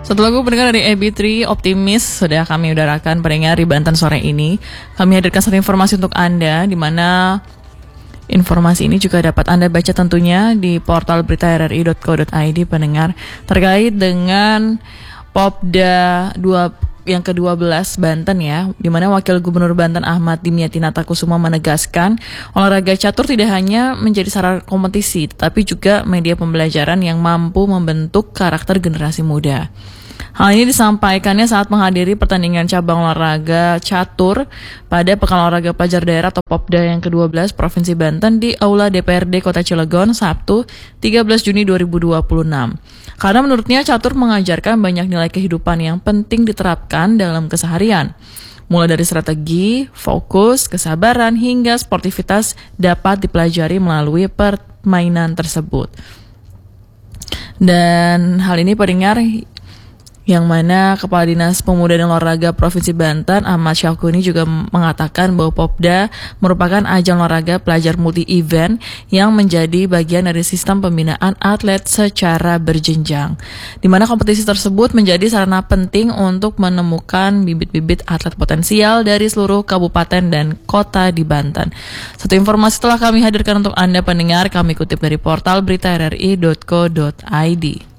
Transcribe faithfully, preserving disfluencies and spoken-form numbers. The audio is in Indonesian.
Satu lagu pendengar dari E B tiga Optimis sudah kami udarakan pendengar di Banten sore ini. Kami hadirkan satu informasi untuk Anda, di mana informasi ini juga dapat Anda baca tentunya di portal berita r r i dot co dot i d pendengar, terkait dengan Popda dua yang kedua belas Banten ya, di mana Wakil Gubernur Banten Ahmad Dimyati Natakusuma menegaskan olahraga catur tidak hanya menjadi sarana kompetisi, tetapi juga media pembelajaran yang mampu membentuk karakter generasi muda. Hal ini disampaikannya saat menghadiri pertandingan cabang olahraga catur pada Pekan Olahraga Pelajar Daerah atau Popda yang kedua belas Provinsi Banten di Aula D P R D Kota Cilegon Sabtu tiga belas Juni dua ribu dua puluh enam. Karena menurutnya catur mengajarkan banyak nilai kehidupan yang penting diterapkan dalam keseharian. Mulai dari strategi, fokus, kesabaran, hingga sportivitas dapat dipelajari melalui permainan tersebut. Dan hal ini pendengar, yang mana Kepala Dinas Pemuda dan Olahraga Provinsi Banten Ahmad Syakuni juga mengatakan bahwa Popda merupakan ajang olahraga pelajar multi-event yang menjadi bagian dari sistem pembinaan atlet secara berjenjang, di mana kompetisi tersebut menjadi sarana penting untuk menemukan bibit-bibit atlet potensial dari seluruh kabupaten dan kota di Banten. Satu informasi telah kami hadirkan untuk Anda pendengar, kami kutip dari portal berita r r i dot co dot i d.